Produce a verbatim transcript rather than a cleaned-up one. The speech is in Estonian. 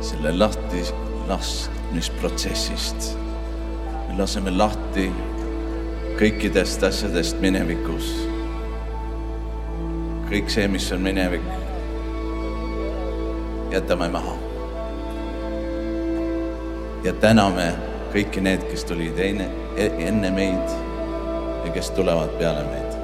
selle lahti laskmisprotsessist. Me laseme lahti kõikidest asjadest minevikus. Kõik see, mis on minevik, jätame maha. Ja täname kõiki need, kes tulid enne meid ja kes tulevad peale meid.